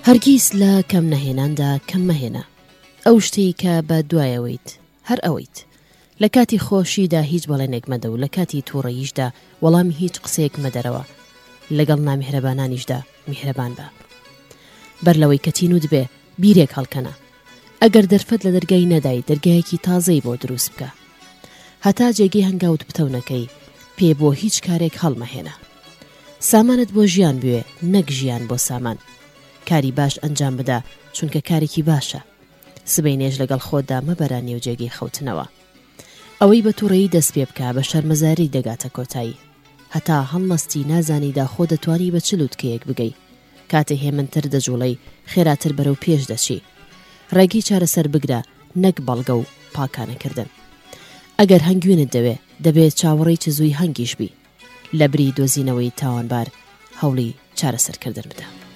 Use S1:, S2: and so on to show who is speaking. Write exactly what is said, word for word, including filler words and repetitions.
S1: هەرگیز لە کەم نەهێناندا کەم مەهێنە. ئەو شتەی کە بە دوایەوەیت هەر ئەوەیت. لە کاتی خۆشیدا هیچ بەڵێنێک مەدە و لە کاتی تووڕەییشدا وەڵامی هیچ قسەیەک مەدەرەوە. لەگەڵ نامیهرەبانانیشدا میهرەبان بە. بەر لەوەی کە تینوت بێ بیرێک هەڵکەنە. ئەگەر دەرفەت لە دەرگای نەدای دەرگایەکی تازەی بۆ دروست بکە. هەتا جێگەی هەنگاوت بتەونەکەی پێ بۆ هیچ کارێک هەڵمەهێنە. سامانت بۆ ژیان بوێ نەک ژیان بۆ سامان. کاری باش ئەنجام بدە چونکە کارێکی باشە. سبەینێژ لەگەڵ خۆتدا مەبەرە نێو جێگەی خەوتنەوە. ئەوەی بە تووڕەیی دەست پێ بکە بە شەرمەزاری دەگاتە کۆتایی. هەتا هەڵمەستی نازانیدا خۆ دەتوانی بە چ لووتکەیەک بگەی. کاتێ هێمنتر دەجوڵەی خێراتر بەرەو پێش دەچی. ڕێگی چارەسەر بگرە نەک بەڵگە و پاکانەکردن. ئەگەر هەنگوێنت دەوێ دەبێت چاوەڕێی چ زووی هەنگیش بی. لە بری دۆزینەوەی تاوانبار هەوڵی چارەسەرکردن بدە.